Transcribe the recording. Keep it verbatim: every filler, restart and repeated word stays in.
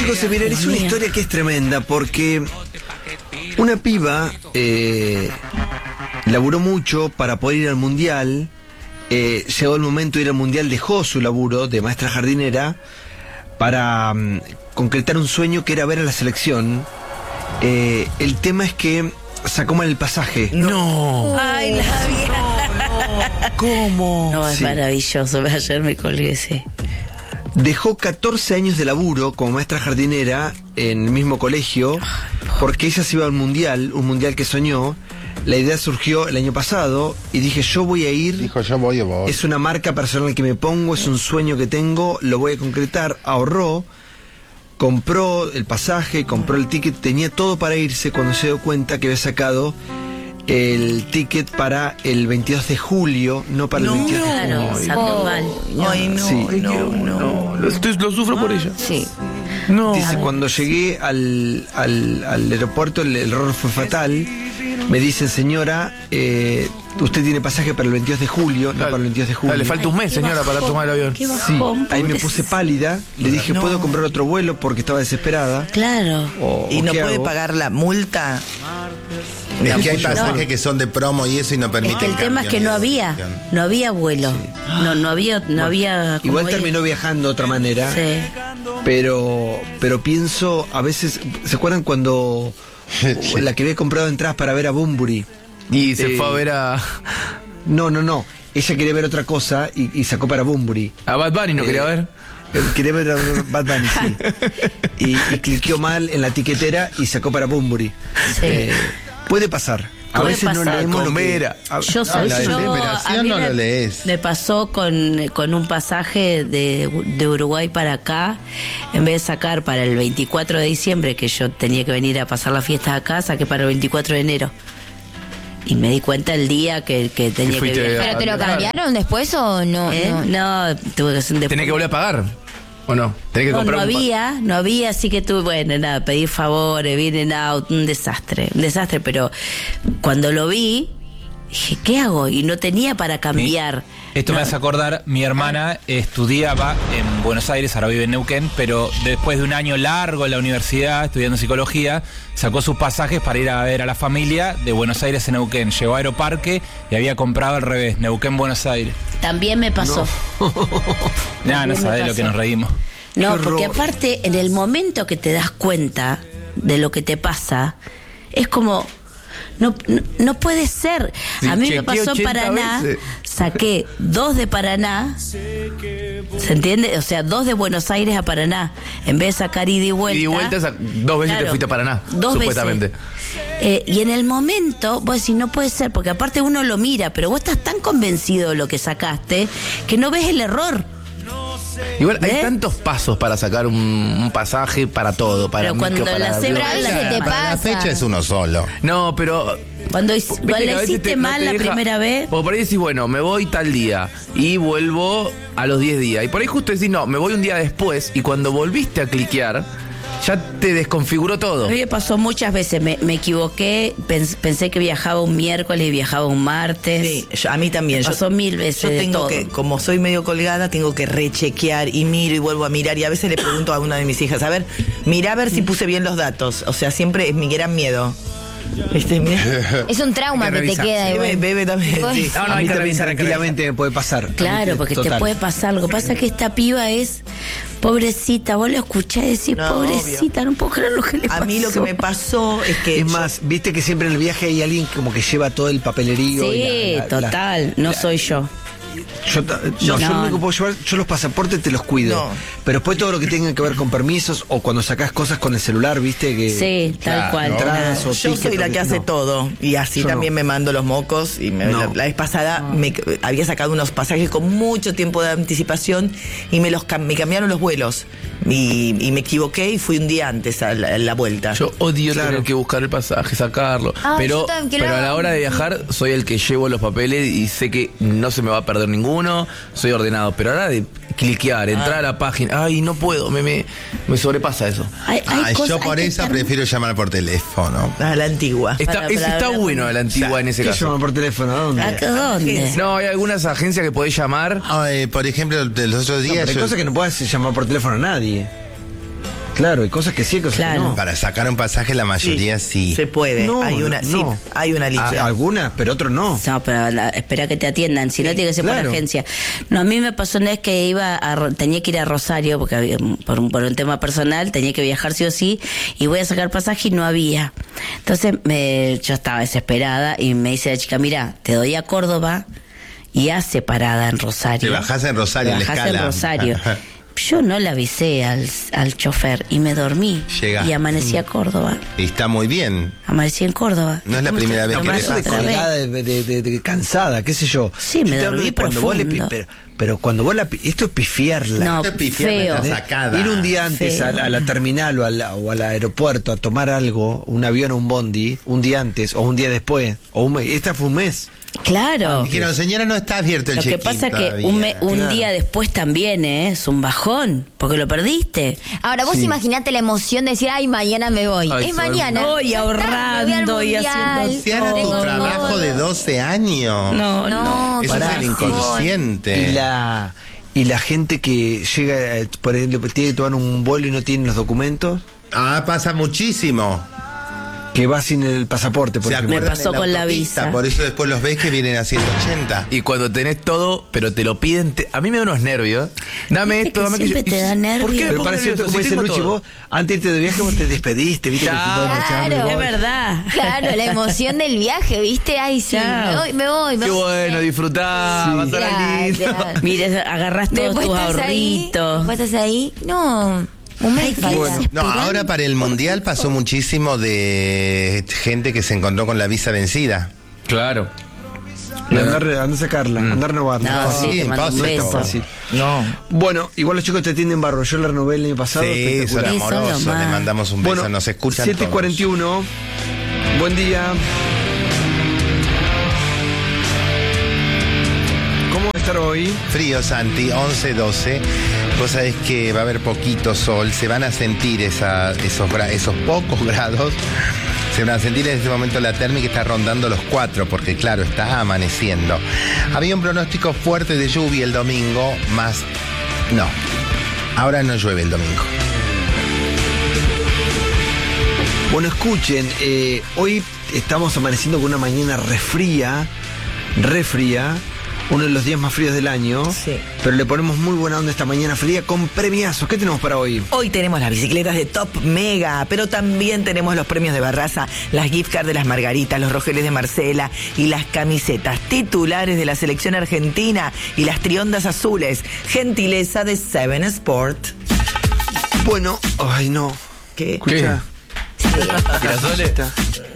chicos, se viralizó una historia que es tremenda porque una piba eh, laburó mucho para poder ir al mundial. Eh, llegó el momento de ir al mundial, dejó su laburo de maestra jardinera para um, concretar un sueño que era ver a la selección. Eh, el tema es que sacó mal el pasaje. No. Ay, la vida. ¿Cómo? No, es Sí. maravilloso. Ayer me colgué, sí. Dejó catorce años de laburo como maestra jardinera en el mismo colegio porque ella se iba al mundial, un mundial que soñó. La idea surgió el año pasado y dije, yo voy a ir. Dijo, yo voy o voy. Es una marca personal que me pongo, es un sueño que tengo, lo voy a concretar. Ahorró, compró el pasaje, compró el ticket, tenía todo para irse cuando se dio cuenta que había sacado el ticket para el veintidós de julio, no para el veintidós de Claro, junio. sacó mal. Ay, no, Sí. no, no. Lo, estoy- lo sufro por ella. Sí. No. Dice, cuando llegué al, al, al aeropuerto, el, el error fue fatal. Me dicen, señora, eh, usted tiene pasaje para el veintidós de julio, no para el veintidós de julio. Ah, le falta un mes, señora, para tomar el avión. Qué Sí, bajón, ahí me pobrecita. puse pálida. Le dije, No. ¿puedo comprar otro vuelo? Porque estaba desesperada. Claro. O, ¿Y o no ¿qué puede hago? pagar la multa? Es que hay No. pasajes que son de promo y eso y no Es permiten. que el tema es que no había, no había vuelo. No, no había, no había. como Igual ir. terminó viajando de otra manera. Sí. Pero, pero pienso, a veces, ¿se acuerdan cuando la que había comprado entradas para ver a Bunbury? Y se Eh, fue a ver a, No, no, no. Ella quería ver otra cosa y, y sacó para Bunbury. a Bad Bunny, ¿no Eh, quería ver? Eh, Quería ver a Bad Bunny, sí. Y, y cliqueó mal en la tiquetera y sacó para Bunbury. Sí. Eh, puede pasar. A Puede veces no pasar. leemos lo Con que- Vera. a- Yo, No, la yo- desesperación a mí no me, lo lees. me pasó con, con un pasaje de, de Uruguay para acá. En vez de sacar para el veinticuatro de diciembre, que yo tenía que venir a pasar las fiestas acá, saqué para el veinticuatro de enero. Y me di cuenta el día que, que tenía que fuiste viajar. ¿Pero te lo Claro. cambiaron después o no? ¿Eh? no? No, tuve que hacer un ¿Tenés que volver a pagar? ¿O no? ¿Tenés que No, comprar no un pa- había, no había, así que tuve, bueno, nada, pedí favores, vienen out, un desastre, un desastre, pero cuando lo vi, dije, ¿qué hago? Y no tenía para cambiar. Esto No. me hace acordar, mi hermana estudiaba en Buenos Aires, ahora vive en Neuquén, pero después de un año largo en la universidad, estudiando psicología, sacó sus pasajes para ir a ver a la familia de Buenos Aires a Neuquén. Llegó a Aeroparque y había comprado al revés, Neuquén-Buenos Aires. También me pasó. Nada, no También me sabés lo pasó. que nos reímos. No, Qué porque horror. aparte, en el momento que te das cuenta de lo que te pasa, es como, no, no, no puede ser. Sí, A mí me chequeé pasó en ochenta Paraná, veces. saqué dos de Paraná, ¿se entiende? O sea, dos de Buenos Aires a Paraná, en vez de sacar ida y vuelta. Y di vueltas, a- dos veces te Claro, fuiste a Paraná, dos supuestamente. veces. Eh, y en el momento, vos decís, no puede ser, porque aparte uno lo mira, pero vos estás tan convencido de lo que sacaste que no ves el error. Igual hay ¿Eh? tantos pasos para sacar un, un pasaje para todo, para Pero cuando micro, para la avión. cebra- Pero a veces te Para la pasa. fecha es uno solo. No, pero Cuando, hic- Viste cuando que a la veces hiciste te- no mal te la deja- primera vez, O por ahí decís, bueno, me voy tal día y vuelvo a los diez días. Y por ahí justo decís, no, me voy un día después y cuando volviste a cliquear, ya te desconfiguró todo. a mí me pasó muchas veces, me, me equivoqué, pens- pensé que viajaba un miércoles y viajaba un martes. Sí, yo- a mí también. Me Yo- pasó mil veces Yo de tengo todo. que, como soy medio colgada, tengo que rechequear y miro y vuelvo a mirar. Y a veces le pregunto a una de mis hijas, a ver, mira a ver si puse bien los datos. O sea, siempre es mi gran miedo. ¿Viste? Mira. Es un trauma Hay que que, te revisar. queda. Bebe, igual. bebe también. sí. No, no, a hay mí que también revisar, hay que tranquilamente me puede pasar. A mí Claro, porque total. te puede pasar. Lo que pasa es que esta piba es pobrecita. Vos la escuchás y decís, No, pobrecita, no puedo creer lo que le A pasó. mí lo que me pasó es que. Es yo- más, viste que siempre en el viaje hay alguien como que lleva todo el papelerío. y Sí, la- la- la- total, no soy yo. Yo, ta- no, yo No. lo único que puedo llevar, yo los pasaportes te los cuido. No. Pero después todo lo que tenga que ver con permisos o cuando sacás cosas con el celular, viste que. Sí, tal claro, cual. entradas o Yo tickets, soy la lo que hace no. todo y así Yo también no. me mando los mocos y me- No. la, la vez pasada me, había sacado unos pasajes con mucho tiempo de anticipación y me los cam- me cambiaron los vuelos y, y me equivoqué y fui un día antes a la, a la vuelta. Yo odio Claro. tener que buscar el pasaje, sacarlo. Ah, pero yo también quiero- pero a la hora de viajar soy el que llevo los papeles y sé que no se me va a perder ninguno, soy ordenado. Pero ahora de cliquear, entrar a la página, ay, no puedo, me, me, me sobrepasa eso. Hay, hay Ay, cosas- yo por hay que esa estar- prefiero llamar por teléfono. A la antigua. Está, Para- ese para está hablar bueno con- a la antigua en ese ¿Qué caso. llaman por teléfono? ¿A dónde? ¿A qué- dónde? No, hay algunas agencias que podés llamar. Ay, por ejemplo, de los otros No, días. pero hay yo- cosas que no puedes llamar por teléfono a nadie. Claro, hay cosas que sí, hay cosas Claro. que no. Para sacar un pasaje la mayoría sí. Se puede. No, hay una, no. sí, hay una lista. Ah, algunas, pero otros no. No, pero la- espera que te atiendan, si no tiene que ser claro. por agencia. No, a mí me pasó una vez que iba a, Ro- tenía que ir a Rosario, porque había- por, un, por un tema personal, tenía que viajar sí o sí, y voy a sacar pasaje y no había. Entonces me, yo estaba desesperada y me dice la chica, mira, te doy a Córdoba y hace parada en Rosario. Te bajás en Rosario, Te en la bajás escala. en Rosario. Yo no le avisé al, al chofer y me dormí. Llega. Y amanecí a Córdoba. Y está muy bien. Amanecí en Córdoba. No es la primera vez No que me le Eso de otra pasa. vez. colgada, de, de- de- de- cansada, qué sé yo. Sí, Yo me te hablo dormí de cuando vos le pi- profundo. pero, pero cuando vos la pi- esto es pifiarla. No, Esto es pifiar, feo. está sacada. Ir un día antes Feo. a, la- a la terminal o, a la- o al aeropuerto a tomar algo, un avión o un bondi, un día antes o un día después, o un mes. Esta fue un mes. Claro. Dijeron, señora, no está abierto el Lo que check-in pasa es que todavía. un, me- un Claro. día después también ¿eh? es un bajón, porque lo perdiste. Ahora vos imaginate la emoción de decir, ay, mañana me voy. Ay, es se va el mañana. mundo. Voy Ya está, ahorrando me voy y al haciendo mundial. Si era tu Tengo trabajo todo. de doce años. No, No, Eso pará. es el inconsciente. Y la y la gente que llega, eh, por ejemplo, tiene que tomar un vuelo y no tiene los documentos, Ah, pasa muchísimo. que va sin el pasaporte, por Se ejemplo. acuerdan pasó en con la autopista, visa. Por eso después los ves que vienen a ciento ochenta. Y cuando tenés todo, pero te lo piden, te- a mí me da unos nervios. Dame Viste esto, que dame siempre aquello. te da ¿Por nervios. qué me Pero pongo para cierto, nervioso? como Si dice tengo Luchi, todo. vos antes de viaje vos te despediste, viste que te Claro. podés marchar, me Claro. voy. Es verdad. Claro, la emoción del viaje, ¿viste? Ay, sí, Chao. me voy, me voy. Me Qué voy. bueno, disfrutá, Sí. pasar Ya, lindo. ya. Mire, agarrás todos Después tus estás ahí, ahorritos. después estás ahí. No, un mes falta. bueno. No, ahora para el mundial pasó muchísimo de gente que se encontró con la visa vencida. Claro. Y andar, andar a sacarla, andar a renovarla. No, sí, sí, te mando un imposible. beso. Fácil. No. Bueno, igual los chicos te atienden barro. Yo la renové el año pasado. Sí, son espectacular. Sí, son lo amorosos, le más. mandamos un beso, Bueno, nos escuchan siete y todos. cuarenta y uno. Buen día. ¿Cómo va a estar hoy? Frío, Santi, once, doce. Vos sabés que va a haber poquito sol, se van a sentir esa- esos, gra- esos pocos grados. Se van a sentir en este momento la térmica está rondando los cuatro, porque claro, está amaneciendo. Había un pronóstico fuerte de lluvia el domingo, más no. Ahora no llueve el domingo. Bueno, escuchen, eh, hoy estamos amaneciendo con una mañana re fría, re fría, uno de los días más fríos del año, Sí. pero le ponemos muy buena onda esta mañana fría con premiazos. ¿Qué tenemos para hoy? Hoy tenemos las bicicletas de Top Mega, pero también tenemos los premios de Barraza, las gift cards de las Margaritas, los rogeles de Marcela y las camisetas titulares de la selección argentina y las triondas azules. Gentileza de Seven Sport. Bueno, ay no. ¿Qué? Escucha. ¿Girasoles? Está.